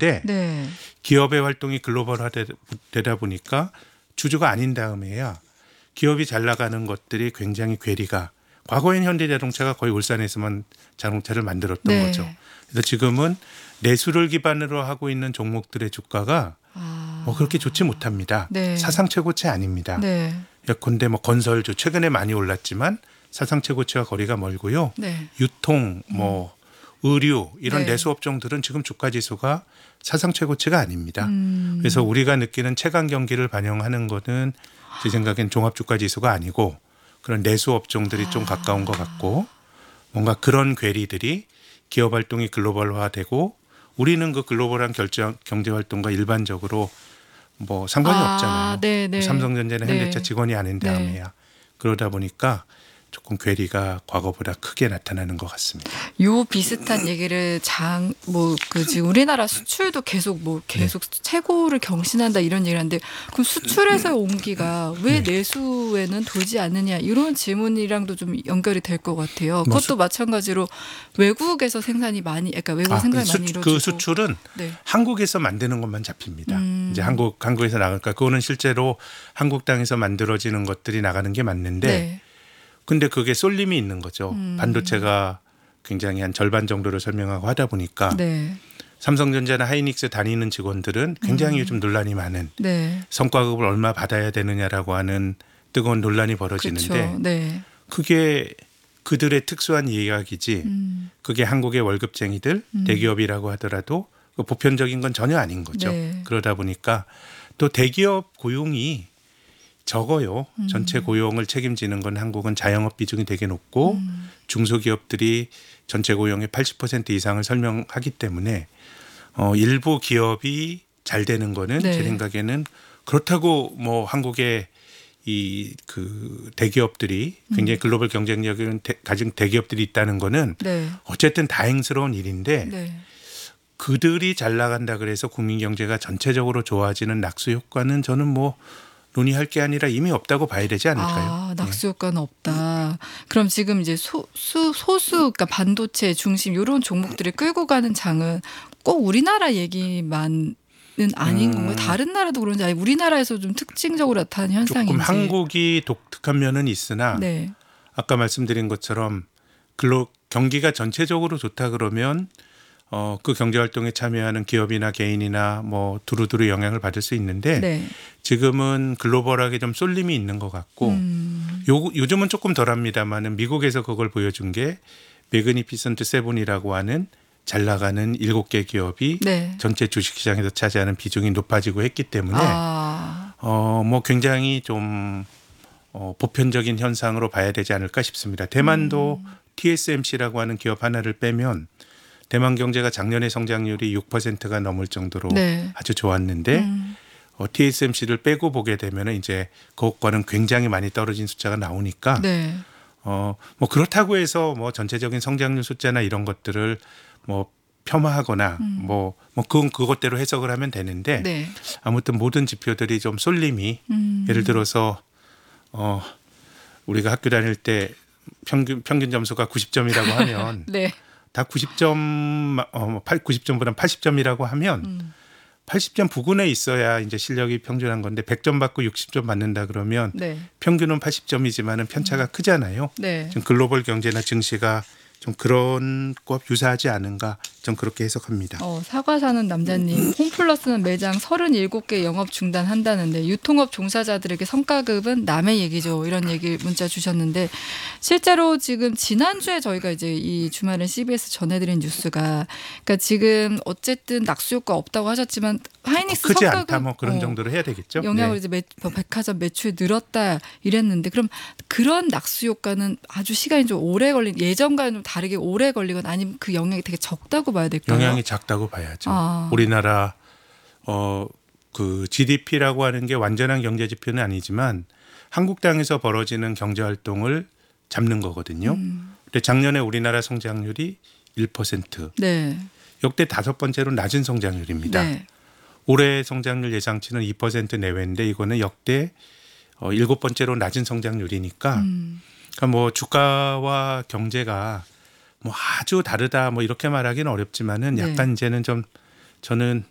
주주인데 네. 기업의 활동이 글로벌화되다 보니까 주주가 아닌 다음에야 기업이 잘 나가는 것들이 굉장히 괴리가 과거엔 현대자동차가 거의 울산에서만 자동차를 만들었던 네. 거죠. 그래서 지금은 내수를 기반으로 하고 있는 종목들의 주가가 뭐 그렇게 좋지 못합니다. 네. 사상 최고치 아닙니다. 네. 예컨대 뭐 건설주 최근에 많이 올랐지만 사상 최고치와 거리가 멀고요. 네. 유통, 뭐 의류 이런 네. 내수 업종들은 지금 주가 지수가 사상 최고치가 아닙니다. 그래서 우리가 느끼는 체감 경기를 반영하는 것은 제 생각엔 종합 주가 지수가 아니고 그런 내수 업종들이 좀 가까운 것 같고 뭔가 그런 괴리들이 기업 활동이 글로벌화되고 우리는 그 글로벌한 경제 활동과 일반적으로 뭐 상관이 없잖아요. 네. 삼성전자는 네. 현대차 직원이 아닌데 네. 하me야. 그러다 보니까 조금 괴리가 과거보다 크게 나타나는 것 같습니다. 요 비슷한 얘기를 지금 우리나라 수출도 계속 최고를 경신한다 이런 얘기를 하는데 그럼 수출에서의 온기가 왜 내수에는 돌지 않느냐 이런 질문이랑도 좀 연결이 될 것 같아요. 그것도 마찬가지로 외국에서 생산이 많이, 그러니까 외국 생산이 많이 이루어지고 그 수출은 네. 한국에서 만드는 것만 잡힙니다. 이제 한국에서 나가니까 그거는 실제로 한국 땅에서 만들어지는 것들이 나가는 게 맞는데. 네. 근데 그게 쏠림이 있는 거죠. 반도체가 굉장히 한 절반 정도를 설명하고 하다 보니까 네. 삼성전자나 하이닉스 다니는 직원들은 굉장히 요즘 논란이 많은 네. 성과급을 얼마 받아야 되느냐라고 하는 뜨거운 논란이 벌어지는데 그렇죠. 네. 그게 그들의 특수한 이야기지 그게 한국의 월급쟁이들 대기업이라고 하더라도 보편적인 건 전혀 아닌 거죠. 네. 그러다 보니까 또 대기업 고용이 적어요. 전체 고용을 책임지는 건 한국은 자영업 비중이 되게 높고 중소기업들이 전체 고용의 80% 이상을 설명하기 때문에 일부 기업이 잘 되는 거는 네. 제 생각에는 그렇다고 뭐 한국의 이 그 대기업들이 굉장히 글로벌 경쟁력을 가진 대기업들이 있다는 거는 네. 어쨌든 다행스러운 일인데 네. 그들이 잘 나간다 그래서 국민 경제가 전체적으로 좋아지는 낙수 효과는 저는 뭐 논의할 게 아니라 이미 없다고 봐야 되지 않을까요? 낙수 효과는 없다. 그럼 지금 이제 소수 그러니까 반도체 중심 이런 종목들을 끌고 가는 장은 꼭 우리나라 얘기만은 아닌 건가요? 다른 나라도 그런지 아니 우리나라에서 좀 특징적으로 나타나는 현상인지. 조금 한국이 독특한 면은 있으나 네. 아까 말씀드린 것처럼 경기가 전체적으로 좋다 그러면 그 경제 활동에 참여하는 기업이나 개인이나 뭐 두루두루 영향을 받을 수 있는데 네. 지금은 글로벌하게 좀 쏠림이 있는 것 같고 요즘은 조금 덜합니다만은 미국에서 그걸 보여준 게 매그니피선트 세븐이라고 하는 잘 나가는 7개 기업이 네. 전체 주식시장에서 차지하는 비중이 높아지고 했기 때문에 뭐 굉장히 좀 보편적인 현상으로 봐야 되지 않을까 싶습니다. 대만도 TSMC라고 하는 기업 하나를 빼면 대만 경제가 작년에 성장률이 6%가 넘을 정도로 네. 아주 좋았는데 TSMC를 빼고 보게 되면 이제 그것과는 굉장히 많이 떨어진 숫자가 나오니까 네. 뭐 그렇다고 해서 뭐 전체적인 성장률 숫자나 이런 것들을 뭐 폄하하거나 뭐 그건 그것대로 해석을 하면 되는데 네. 아무튼 모든 지표들이 좀 쏠림이 예를 들어서 우리가 학교 다닐 때 평균 점수가 90점이라고 하면 네. 다 90점, 90점보다 80점이라고 하면 80점 부근에 있어야 이제 실력이 평준한 건데 100점 받고 60점 받는다 그러면 네. 평균은 80점이지만은 편차가 크잖아요. 네. 지금 글로벌 경제나 증시가 좀 그런 것 유사하지 않은가 좀 그렇게 해석합니다. 사과 사는 남자님, 홈플러스는 매장 37개 영업 중단한다는데 유통업 종사자들에게 성과급은 남의 얘기죠. 이런 얘기 문자 주셨는데 실제로 지금 지난주에 저희가 이제 이 주말에 CBS 전해드린 뉴스가 그러니까 지금 어쨌든 낙수 효과 없다고 하셨지만 하이닉스 크지 성과급 않다 뭐 그런 정도로 해야 되겠죠. 영향으로 네. 이제 백화점 매출이 늘었다 이랬는데 그럼 그런 낙수 효과는 아주 시간이 좀 오래 예전과는 좀 다르게 오래 걸리거나 아니면 그 영향이 되게 적다고 봐야 될까요? 영향이 작다고 봐야죠. 우리나라 그 GDP라고 하는 게 완전한 경제 지표는 아니지만 한국 땅에서 벌어지는 경제 활동을 잡는 거거든요. 근데 작년에 우리나라 성장률이 1%. 네. 역대 5번째로 낮은 성장률입니다. 네. 올해 성장률 예상치는 2% 내외인데 이거는 역대 7번째로 낮은 성장률이니까 그러니까 뭐 주가와 경제가 뭐 아주 다르다 뭐 이렇게 말하기는 어렵지만은 약간 이제는 좀 저는